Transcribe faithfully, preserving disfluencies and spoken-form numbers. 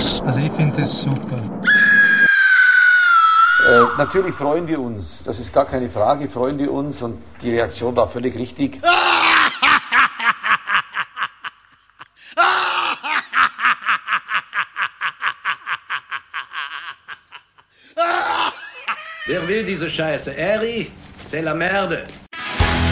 Spaß. Also ich finde das super. Äh, natürlich freuen wir uns, das ist gar keine Frage, freuen wir uns und die Reaktion war völlig richtig. Wer will diese Scheiße? Eri, c'est la merde.